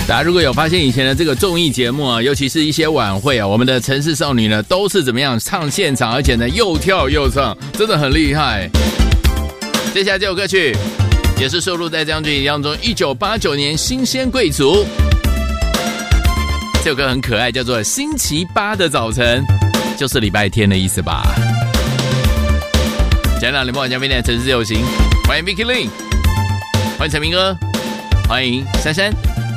大家如果有发现以前的这个综艺节目啊，尤其是一些晚会啊，我们的城市少女呢都是怎么样唱现场，而且呢又跳又唱，真的很厉害。接下来这首歌曲也是收录在这张专辑当中，1989年《新鲜贵族》。这首歌很可爱，叫做《星期八的早晨》，就是礼拜天的意思吧。讲到联播网嘉宾的城市自由行，欢迎 Vicky Lin， 欢迎陈明哥，欢迎珊珊。